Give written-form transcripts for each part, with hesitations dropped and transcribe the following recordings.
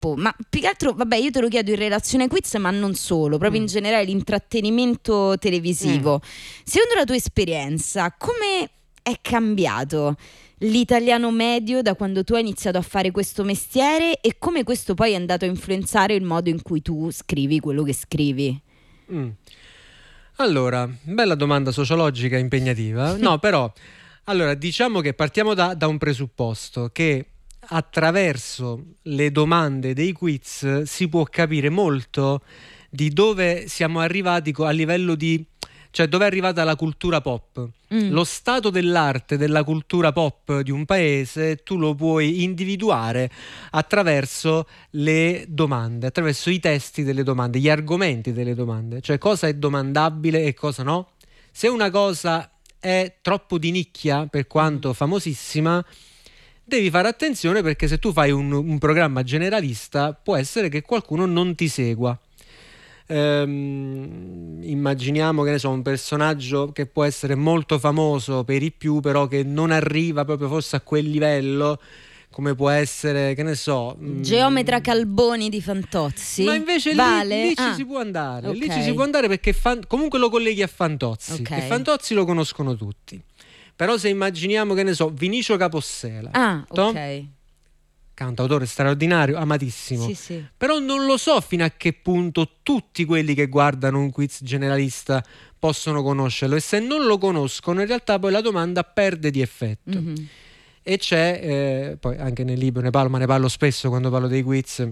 Ma più che altro, vabbè, io te lo chiedo in relazione ai quiz, ma non solo, proprio in generale l'intrattenimento televisivo. Secondo la tua esperienza, come è cambiato l'italiano medio da quando tu hai iniziato a fare questo mestiere e come questo poi è andato a influenzare il modo in cui tu scrivi quello che scrivi? Allora, bella domanda sociologica impegnativa. No, però, allora, diciamo che partiamo da un presupposto, che attraverso le domande dei quiz si può capire molto di dove siamo arrivati a livello di... cioè dove è arrivata la cultura pop. Lo stato dell'arte, della cultura pop di un paese, tu lo puoi individuare attraverso le domande, attraverso i testi delle domande, gli argomenti delle domande, cioè cosa è domandabile e cosa no. Se una cosa è troppo di nicchia, per quanto famosissima, devi fare attenzione, perché se tu fai un programma generalista può essere che qualcuno non ti segua. Immaginiamo, che ne so, un personaggio che può essere molto famoso per i più, però che non arriva proprio forse a quel livello, come può essere, che ne so, Geometra Calboni di Fantozzi. ma invece vale? lì ci si può andare, ok. lì ci si può andare, perché comunque lo colleghi a Fantozzi, Ok. e Fantozzi lo conoscono tutti. Però se immaginiamo, che ne so, Vinicio Capossela, Ok. cantautore straordinario, amatissimo, Sì, sì. però non lo so fino a che punto tutti quelli che guardano un quiz generalista possono conoscerlo, e se non lo conoscono in realtà poi la domanda perde di effetto. E c'è, poi anche nel libro ne parlo, ma ne parlo spesso quando parlo dei quiz,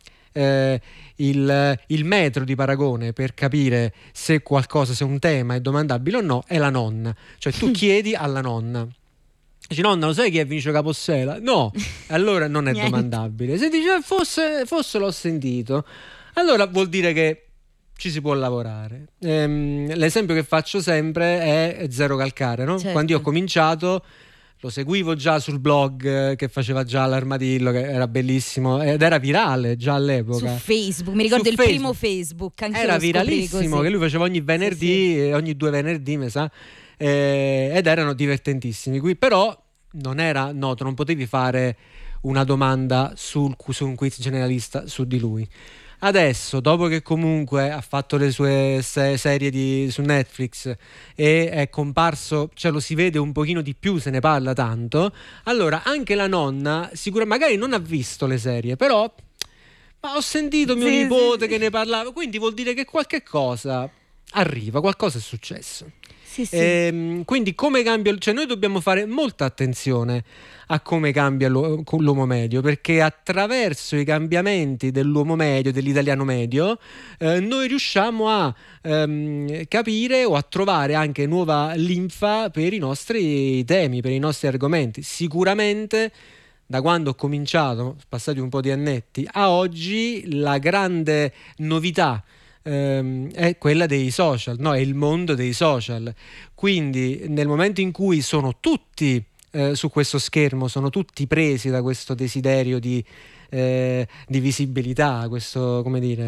il metro di paragone per capire se qualcosa, se un tema è domandabile o no, è la nonna. Cioè tu chiedi alla nonna, dici: nonna, lo sai chi è Vinicio Capossela? No, allora non è domandabile. Se dice forse l'ho sentito, allora vuol dire che ci si può lavorare. L'esempio che faccio sempre è Zero Calcare, no? Certo. Quando io ho cominciato lo seguivo già sul blog che faceva già l'Armadillo, che era bellissimo ed era virale già all'epoca. Su Facebook, mi ricordo Su il Facebook. primo Facebook, anche Era lo scoprì viralissimo, così. che lui faceva ogni venerdì, ogni 2 venerdì, mi sa, ed erano divertentissimi. Qui però non era noto, non potevi fare una domanda su un quiz generalista su di lui. Adesso, dopo che comunque ha fatto le sue serie su Netflix e è comparso, cioè lo si vede un pochino di più, se ne parla tanto, allora anche la nonna magari non ha visto le serie, però ma ho sentito mio nipote che ne parlava, quindi vuol dire che qualche cosa arriva, qualcosa è successo. Sì, sì. Quindi come cambia, cioè noi dobbiamo fare molta attenzione a come cambia l'uomo medio, perché attraverso i cambiamenti dell'uomo medio, dell'italiano medio, noi riusciamo a capire o a trovare anche nuova linfa per i nostri temi, per i nostri argomenti. Sicuramente da quando ho cominciato, passati un po' di annetti, a oggi la grande novità è quella dei social, no? È il mondo dei social. Quindi nel momento in cui sono tutti su questo schermo, sono tutti presi da questo desiderio di visibilità, questo, come dire,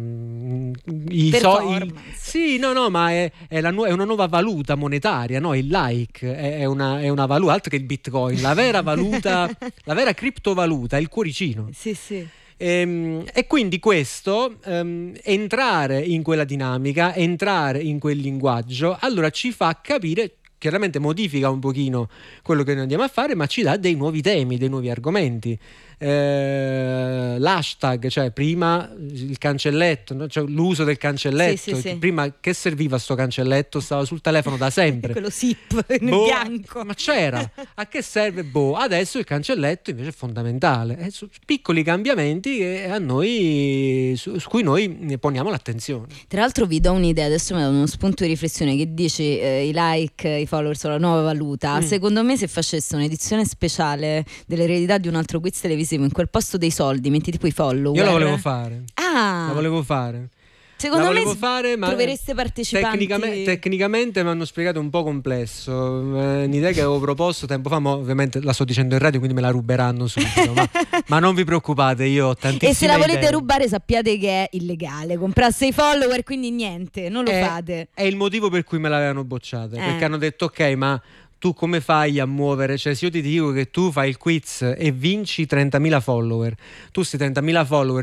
sì, no, ma è una nuova valuta monetaria, no? Il like è una valuta, altro che il Bitcoin, la vera valuta, la vera criptovaluta è il cuoricino. Sì, sì. E quindi questo, entrare in quella dinamica, entrare in quel linguaggio, allora ci fa capire, chiaramente modifica un pochino quello che noi andiamo a fare, ma ci dà dei nuovi temi, dei nuovi argomenti. L'hashtag, cioè prima il cancelletto, no? Cioè l'uso del cancelletto, sì. prima che serviva sto cancelletto? Stava sul telefono da sempre. Quello zip in bianco. Ma c'era, a che serve? Adesso il cancelletto invece è fondamentale. Piccoli cambiamenti che a noi, su cui noi ne poniamo l'attenzione. Tra l'altro vi do un'idea, adesso mi do uno spunto di riflessione, che dici i like, i follower sono la nuova valuta. Secondo me se facesse un'edizione speciale dell'eredità di un altro quiz televisivo, in quel posto dei soldi metti tipo i follower. Io la volevo fare. La volevo fare. Secondo me ma trovereste partecipanti. Tecnicamente mi hanno spiegato un po' complesso. Un'idea che avevo proposto tempo fa, ma ovviamente la sto dicendo in radio, quindi me la ruberanno subito. ma non vi preoccupate, io ho tantissime E se la volete idee. rubare, sappiate che è illegale. Comprasse i follower, quindi niente, non lo fate. È il motivo per cui me l'avevano bocciata, perché hanno detto: ok, ma tu come fai a muovere? Cioè, se io ti dico che tu fai il quiz e vinci 30.000 follower, tu questi 30.000 follower